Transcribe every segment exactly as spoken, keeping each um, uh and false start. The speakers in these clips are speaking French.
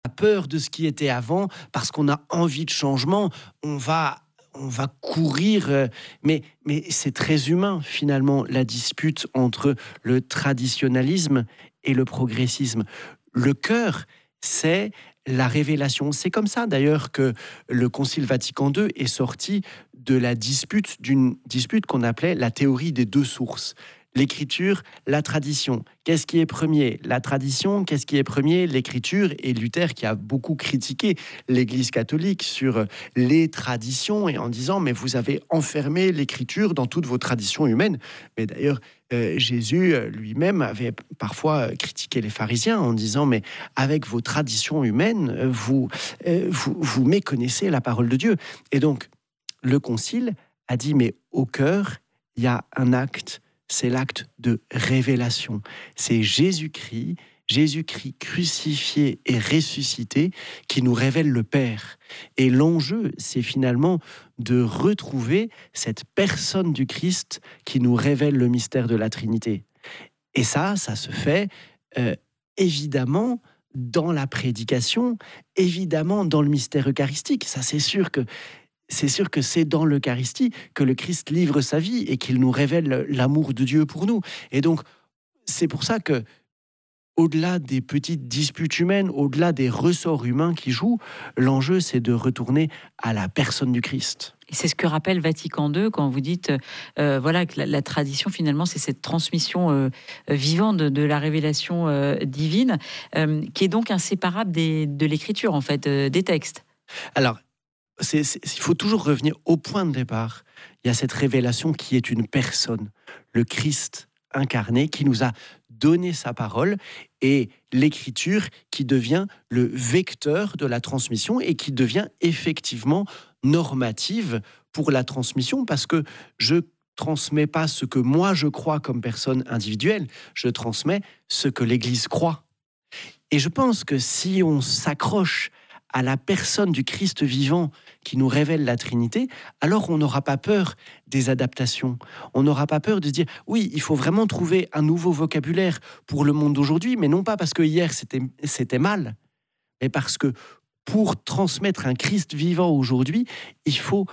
peur de ce qui était avant, parce qu'on a envie de changement, on va, on va courir. euh, Mais, mais c'est très humain, finalement, la dispute entre le traditionnalisme et le progressisme. Le cœur, c'est la révélation. C'est comme ça, d'ailleurs, que le Concile Vatican deux est sorti de la dispute, d'une dispute qu'on appelait la théorie des deux sources. L'écriture, la tradition. Qu'est-ce qui est premier? La tradition. Qu'est-ce qui est premier? L'écriture. Et Luther, qui a beaucoup critiqué l'Église catholique sur les traditions et en disant mais vous avez enfermé l'écriture dans toutes vos traditions humaines. Mais d'ailleurs, euh, Jésus euh, lui-même avait parfois euh, critiqué les pharisiens en disant mais avec vos traditions humaines, euh, vous, euh, vous, vous méconnaissez la parole de Dieu. Et donc, le Concile a dit mais au cœur, il y a un acte. C'est l'acte de révélation. C'est Jésus-Christ, Jésus-Christ crucifié et ressuscité qui nous révèle le Père. Et l'enjeu, c'est finalement de retrouver cette personne du Christ qui nous révèle le mystère de la Trinité. Et ça, ça se fait euh, évidemment dans la prédication, évidemment dans le mystère eucharistique. Ça, c'est sûr que c'est sûr que c'est dans l'Eucharistie que le Christ livre sa vie et qu'il nous révèle l'amour de Dieu pour nous. Et donc, c'est pour ça que, au-delà des petites disputes humaines, au-delà des ressorts humains qui jouent, l'enjeu, c'est de retourner à la personne du Christ. Et c'est ce que rappelle Vatican deux quand vous dites euh, voilà, que la, la tradition, finalement, c'est cette transmission euh, vivante de, de la révélation euh, divine, euh, qui est donc inséparable des, de l'écriture, en fait, euh, des textes. Alors, C'est, c'est, il faut toujours revenir au point de départ. Il y a cette révélation qui est une personne, le Christ incarné, qui nous a donné sa parole, et l'écriture qui devient le vecteur de la transmission et qui devient effectivement normative pour la transmission, parce que je transmets pas ce que moi je crois comme personne individuelle, je transmets ce que l'Église croit. Et je pense que si on s'accroche à la personne du Christ vivant qui nous révèle la Trinité, alors on n'aura pas peur des adaptations. On n'aura pas peur de se dire, oui, il faut vraiment trouver un nouveau vocabulaire pour le monde d'aujourd'hui, mais non pas parce que hier c'était, c'était mal, mais parce que pour transmettre un Christ vivant aujourd'hui, il faut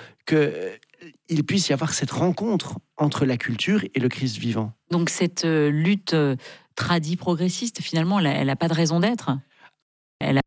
qu'il puisse y avoir cette rencontre entre la culture et le Christ vivant. Donc cette euh, lutte euh, tradie progressiste, finalement, elle n'a pas de raison d'être. Elle